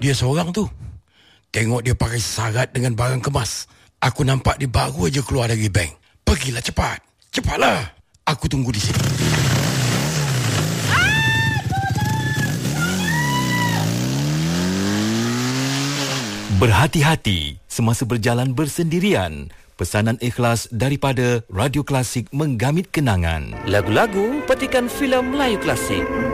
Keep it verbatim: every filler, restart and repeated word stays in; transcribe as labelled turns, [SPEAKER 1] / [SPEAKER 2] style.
[SPEAKER 1] dia seorang tu. Tengok dia pakai sarat dengan barang kemas. Aku nampak dia baru aja keluar dari bank. Pergilah cepat. Cepatlah. Aku tunggu di sini.
[SPEAKER 2] Berhati-hati semasa berjalan bersendirian. Pesanan ikhlas daripada Radio Klasik menggamit kenangan.
[SPEAKER 3] Lagu-lagu petikan filem Melayu klasik.